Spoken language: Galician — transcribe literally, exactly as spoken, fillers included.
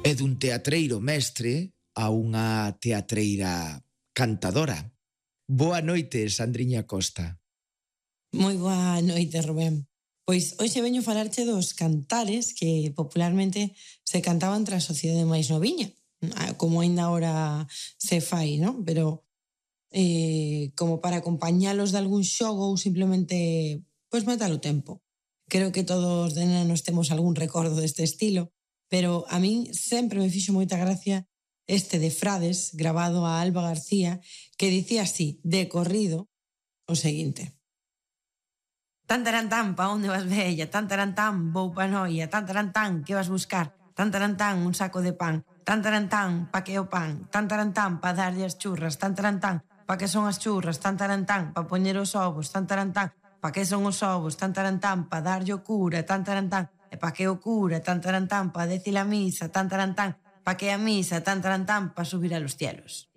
E dun teatreiro mestre a unha teatreira cantadora. Boa noite, Sandriña Costa. Moi boa noite, Rubén. Pois hoxe veño falarche dos cantares que popularmente se cantaban tras a sociedade máis noviña, como aínda agora se fai, non? Pero eh, como para acompañalos de algún xogo ou simplemente pois matar o tempo. Creo que todos de nenos temos algún recordo deste estilo, pero a min sempre me fixo moita gracia este de Frades, grabado a Alba García, que dicía así, de corrido, o seguinte: tan tarantán, pa onde vas bella, tan tarantán, vou pa noia, tan tarantán, que vas buscar, tan tarantán, un saco de pan, tan tarantán, pa que o pan, tan tarantán, pa darlle as churras, tan tarantán, pa que son as churras, tan tarantán, pa poñer os ovos, tan tarantán, pa que son os ovos, tan tarantán, pa darlle o cura, tan tarantán, e pa que o cura, tan tarantán, pa decir a misa, tan tarantán, pa que a misa, tan tarantán, pa subir a los cielos.